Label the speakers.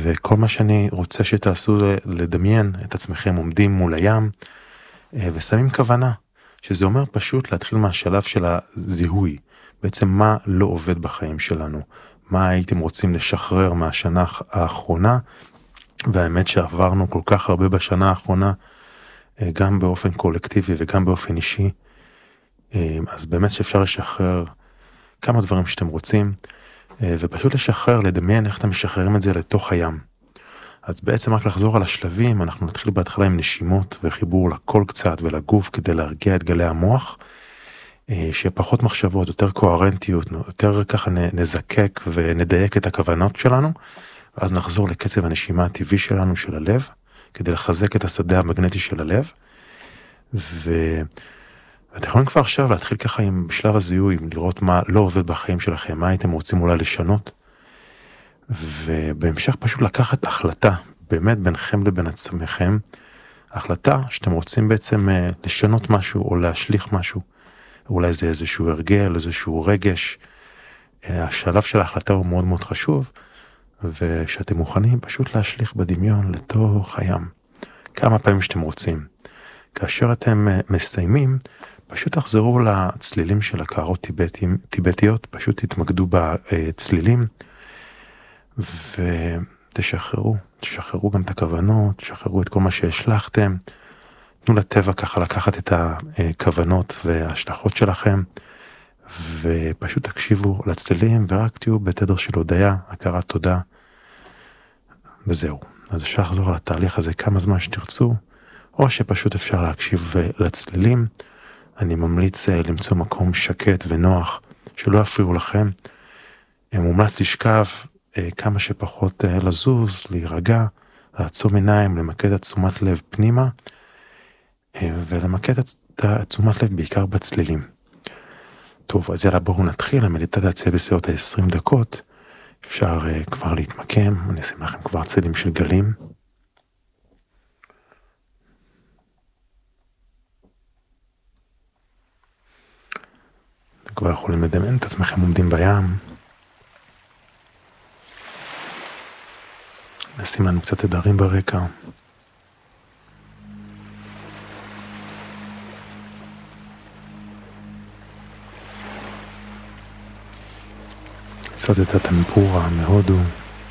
Speaker 1: וכל מה שאני רוצה שתעשו לדמיין את עצמכם עומדים מול הים, ושמים כוונה, שזה אומר פשוט להתחיל מהשלב של הזיהוי, בעצם מה לא עובד בחיים שלנו, מה הייתם רוצים לשחרר מהשנה האחרונה, והאמת שעברנו כל כך הרבה בשנה האחרונה, גם באופן קולקטיבי וגם באופן אישי, אז באמת שאפשר לשחרר כמה דברים שאתם רוצים, ופשוט לשחרר, לדמיין איך אתם משחררים את זה לתוך הים. אז בעצם רק לחזור על השלבים, אנחנו נתחיל בהתחלה עם נשימות וחיבור לקול קצת ולגוף כדי להרגיע את גלי המוח, שיהיה פחות מחשבות, יותר קוהרנטיות, יותר ככה נזקק ונדייק את הכוונות שלנו, ואז נחזור לקצב הנשימה הטבעי שלנו של הלב, כדי לחזק את השדה המגנטי של הלב, ואתם יכולים כבר עכשיו להתחיל ככה עם בשלב הזיהוי, לראות מה לא עובד בחיים שלכם, מה הייתם רוצים אולי לשנות, ובהמשך פשוט לקחת החלטה, באמת ביניכם לבין עצמכם, החלטה שאתם רוצים בעצם לשנות משהו או להשליך משהו, אולי זה איזשהו הרגל, איזשהו רגש, השלב של ההחלטה הוא מאוד מאוד חשוב, ושאתם מוכנים פשוט להשליך בדמיון לתוך הים, כמה פעמים שאתם רוצים. כאשר אתם מסיימים, פשוט תחזרו לצלילים של הקערות טיבטיות, פשוט תתמקדו בצלילים, תשחררו גם את הכוונות, תשחררו את כל מה שהשלחתם, תנו לטבע ככה לקחת את הכוונות וההשלכות שלכם, ופשוט תקשיבו לצלילים, ורק תהיו בתדר של הודיה, הכרת תודה, וזהו. אז אפשר לחזור על התהליך הזה כמה זמן שתרצו, או שפשוט אפשר להקשיב לצלילים. אני ממליץ למצוא מקום שקט ונוח, שלא יפריעו לכם. מומלץ לשכב כמה שפחות לזוז, להירגע, לעצום עיניים, למקד את תשומת לב פנימה, ולמקד את תשומת לב בעיקר בצלילים. טוב, אז יאללה, בואו נתחיל. המדיטציה תהיה בסביבות 20 דקות. אפשר כבר להתמקם, אני אשים לכם כבר צלילים של גלים. אתם כבר יכולים לדמיין את עצמכם עומדים בים. נשים לנו קצת תדרים ברקע. קצת את הטמפורה מהודו.